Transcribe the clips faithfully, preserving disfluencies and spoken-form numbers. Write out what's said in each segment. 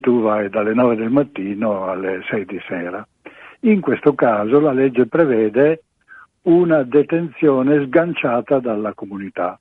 tu vai dalle nove del mattino alle sei di sera. In questo caso la legge prevede una detenzione sganciata dalla comunità.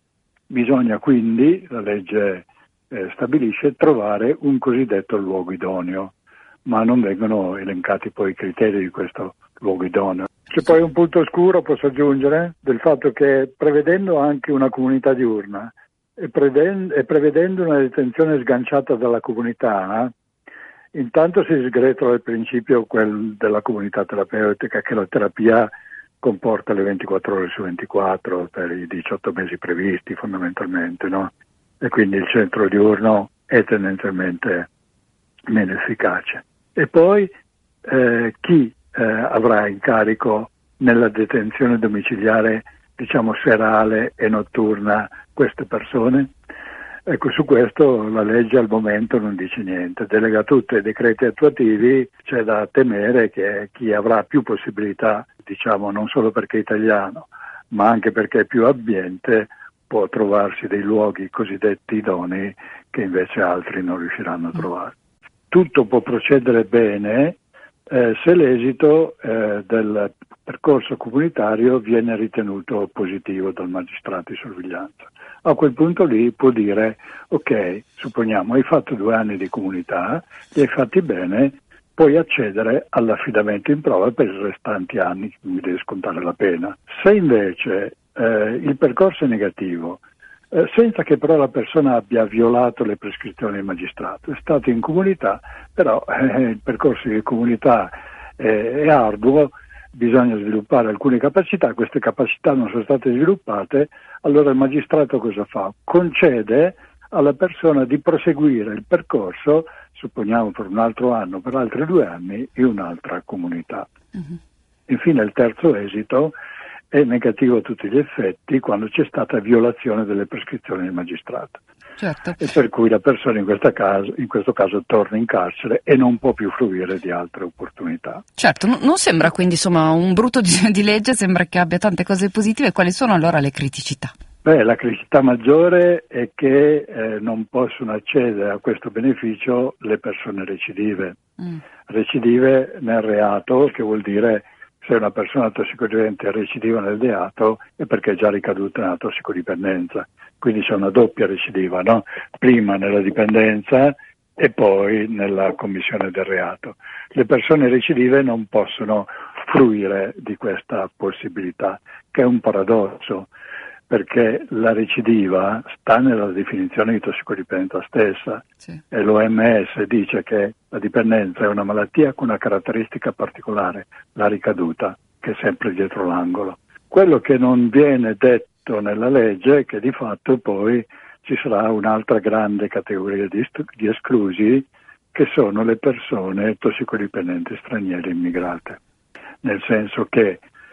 Bisogna quindi, la legge eh, stabilisce, trovare un cosiddetto luogo idoneo, ma non vengono elencati poi i criteri di questo luogo idoneo. C'è poi un punto oscuro, posso aggiungere, del fatto che prevedendo anche una comunità diurna e, preveden- e prevedendo una detenzione sganciata dalla comunità, intanto si sgretola il principio quel della comunità terapeutica, che la terapia comporta le ventiquattro ore su ventiquattro per i diciotto mesi previsti fondamentalmente, no? E quindi il centro diurno è tendenzialmente meno efficace. E poi eh, chi eh, avrà incarico nella detenzione domiciliare, diciamo serale e notturna, queste persone? Ecco, su questo la legge al momento non dice niente, delega tutto ai decreti attuativi. C'è da temere che chi avrà più possibilità, diciamo non solo perché è italiano, ma anche perché è più abbiente, può trovarsi dei luoghi cosiddetti idonei che invece altri non riusciranno a trovare. Tutto può procedere bene eh, se l'esito eh, del percorso comunitario viene ritenuto positivo dal magistrato di sorveglianza. A quel punto lì può dire: ok, supponiamo hai fatto due anni di comunità, li hai fatti bene, puoi accedere all'affidamento in prova per i restanti anni, quindi devi scontare la pena. Se invece eh, il percorso è negativo, eh, senza che però la persona abbia violato le prescrizioni del magistrato, è stato in comunità, però eh, il percorso di comunità eh, è arduo, bisogna sviluppare alcune capacità, queste capacità non sono state sviluppate, allora il magistrato cosa fa? Concede alla persona di proseguire il percorso, supponiamo per un altro anno, per altri due anni, in un'altra comunità. Uh-huh. Infine il terzo esito è negativo a tutti gli effetti quando c'è stata violazione delle prescrizioni del magistrato. Certo. E per cui la persona in, questa caso, in questo caso torna in carcere e non può più fruire di altre opportunità. Certo, n- non sembra quindi insomma un brutto disegno di legge, sembra che abbia tante cose positive. Quali sono allora le criticità? Beh, la criticità maggiore è che eh, non possono accedere a questo beneficio le persone recidive. Mm. Recidive nel reato, che vuol dire se una persona tossicodipendente è recidiva nel reato è perché è già ricaduta nella tossicodipendenza. Quindi c'è una doppia recidiva, no? Prima nella dipendenza e poi nella commissione del reato. Le persone recidive non possono fruire di questa possibilità, che è un paradosso, perché la recidiva sta nella definizione di tossicodipendenza stessa. Sì. E l'O M S dice che la dipendenza è una malattia con una caratteristica particolare, la ricaduta, che è sempre dietro l'angolo. Quello che non viene detto nella legge è che di fatto poi ci sarà un'altra grande categoria di, st- di esclusi, che sono le persone tossicodipendenti straniere immigrate, nel senso che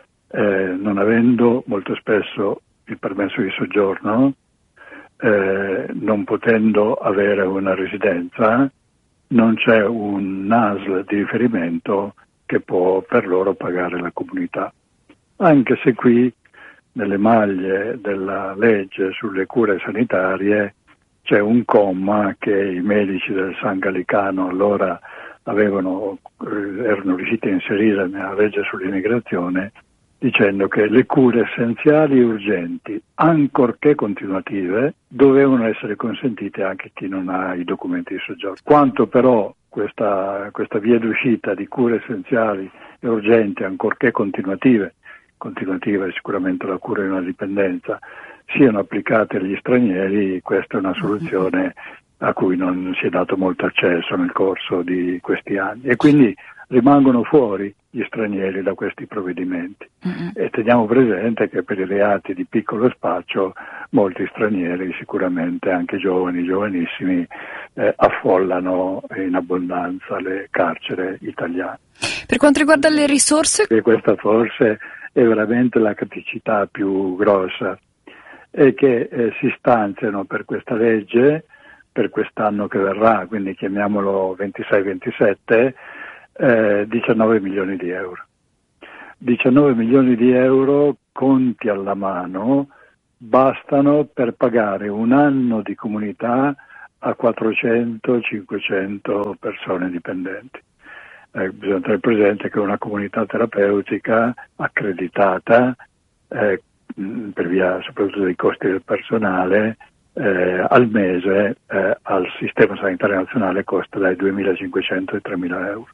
eh, non avendo molto spesso il permesso di soggiorno, eh, non potendo avere una residenza, non c'è un N A S L di riferimento che può per loro pagare la comunità. Anche se qui, nelle maglie della legge sulle cure sanitarie, c'è un comma che i medici del San Gallicano allora avevano, erano riusciti a inserire nella legge sull'immigrazione, dicendo che le cure essenziali e urgenti, ancorché continuative, dovevano essere consentite anche a chi non ha i documenti di soggiorno. Quanto però questa, questa via d'uscita di cure essenziali e urgenti, ancorché continuative, continuativa è sicuramente la cura di una dipendenza, siano applicate agli stranieri, questa è una soluzione a cui non si è dato molto accesso nel corso di questi anni e quindi rimangono fuori gli stranieri da questi provvedimenti. Mm-hmm. E teniamo presente che per i reati di piccolo spaccio molti stranieri, sicuramente anche giovani, giovanissimi, eh, affollano in abbondanza le carceri italiane. Per quanto riguarda le risorse? E questa forse è veramente la criticità più grossa, è che eh, si stanziano per questa legge, per quest'anno che verrà, quindi chiamiamolo ventisei ventisette, eh, diciannove milioni di euro. diciannove milioni di euro, conti alla mano, bastano per pagare un anno di comunità a quattrocento cinquecento persone dipendenti. Eh, bisogna tenere presente che è una comunità terapeutica accreditata eh, per via soprattutto dei costi del personale, eh, al mese eh, al sistema sanitario nazionale costa dai duemilacinquecento ai tremila euro.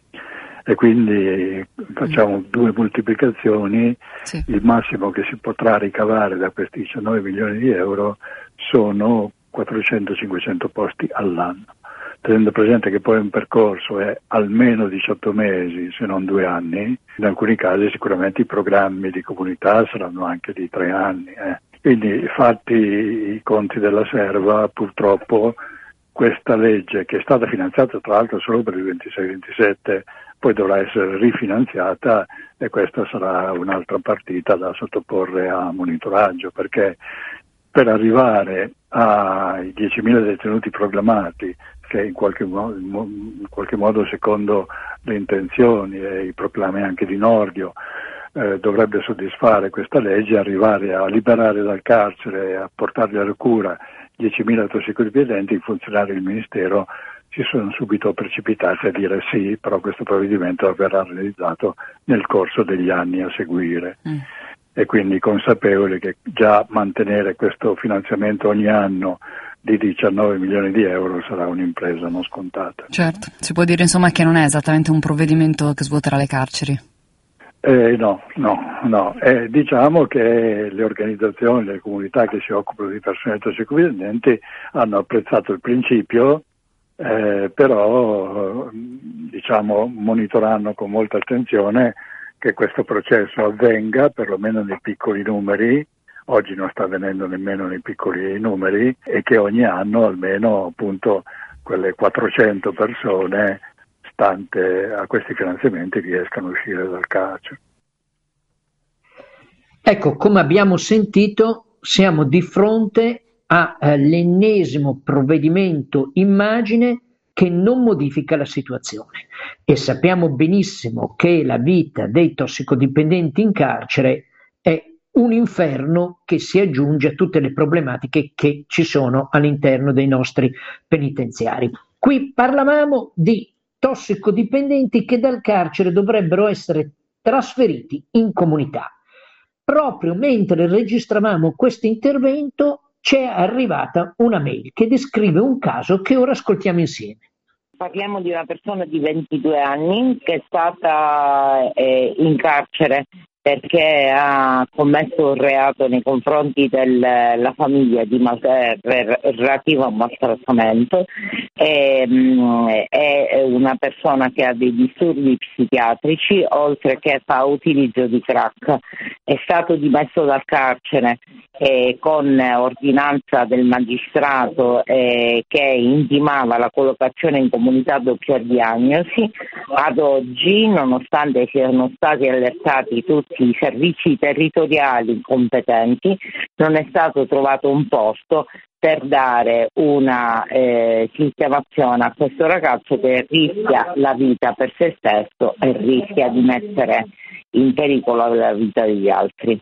E quindi facciamo mm. due moltiplicazioni, sì. Il massimo che si potrà ricavare da questi diciannove milioni di euro sono quattrocento cinquecento posti all'anno, tenendo presente che poi un percorso è almeno diciotto mesi, se non due anni. In alcuni casi sicuramente i programmi di comunità saranno anche di tre anni. Eh. Quindi, fatti i conti della serva, purtroppo questa legge, che è stata finanziata tra l'altro solo per il ventisei ventisette, poi dovrà essere rifinanziata, e questa sarà un'altra partita da sottoporre a monitoraggio, perché per arrivare ai diecimila detenuti proclamati, che in qualche modo, in qualche modo secondo le intenzioni e i proclami anche di Nordio eh, dovrebbe soddisfare questa legge, arrivare a liberare dal carcere e a portarli alla cura diecimila tossicodipendenti, i funzionari del Ministero si sono subito precipitati a dire sì, però questo provvedimento verrà realizzato nel corso degli anni a seguire. Mm. E quindi consapevoli che già mantenere questo finanziamento ogni anno di diciannove milioni di euro sarà un'impresa non scontata. Certo, si può dire insomma che non è esattamente un provvedimento che svuoterà le carceri. Eh, no, no, no. Eh, diciamo che le organizzazioni, le comunità che si occupano di persone tossicodipendenti hanno apprezzato il principio, eh, però diciamo monitoreranno con molta attenzione che questo processo avvenga perlomeno nei piccoli numeri. Oggi non sta avvenendo nemmeno nei piccoli numeri, e che ogni anno almeno appunto quelle quattrocento persone, stante a questi finanziamenti, riescano a uscire dal carcere. Ecco, come abbiamo sentito, siamo di fronte all'ennesimo provvedimento immagine che non modifica la situazione, e sappiamo benissimo che la vita dei tossicodipendenti in carcere è un inferno che si aggiunge a tutte le problematiche che ci sono all'interno dei nostri penitenziari. Qui parlavamo di tossicodipendenti che dal carcere dovrebbero essere trasferiti in comunità. Proprio mentre registravamo questo intervento ci è arrivata una mail che descrive un caso che ora ascoltiamo insieme. Parliamo di una persona di ventidue anni che è stata eh, in carcere perché ha commesso un reato nei confronti della famiglia di mal- relativo a maltrattamento. È, è una persona che ha dei disturbi psichiatrici, oltre che fa utilizzo di crack. È stato dimesso dal carcere eh, con ordinanza del magistrato eh, che intimava la collocazione in comunità doppia diagnosi. Ad oggi, nonostante siano stati allertati tutti i servizi territoriali competenti, non è stato trovato un posto per dare una eh, sistemazione a questo ragazzo che rischia la vita per se stesso e rischia di mettere in pericolo la vita degli altri.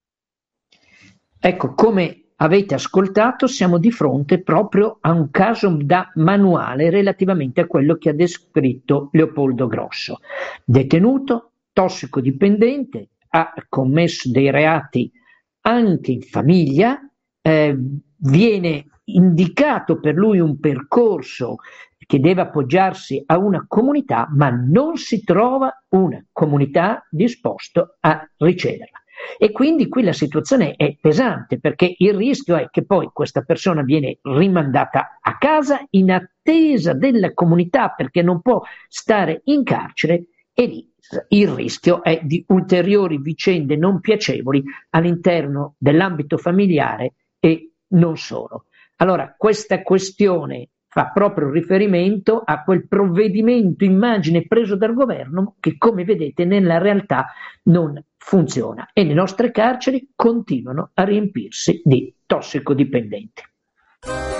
Ecco, come avete ascoltato, siamo di fronte proprio a un caso da manuale relativamente a quello che ha descritto Leopoldo Grosso. Detenuto, tossicodipendente, ha commesso dei reati anche in famiglia, eh, viene indicato per lui un percorso che deve appoggiarsi a una comunità, ma non si trova una comunità disposta a riceverla. E quindi qui la situazione è pesante, perché il rischio è che poi questa persona viene rimandata a casa in attesa della comunità, perché non può stare in carcere, e lì il rischio è di ulteriori vicende non piacevoli all'interno dell'ambito familiare e non solo. Allora, questa questione fa proprio riferimento a quel provvedimento immagine preso dal governo che, come vedete, nella realtà non funziona, e le nostre carceri continuano a riempirsi di tossicodipendenti.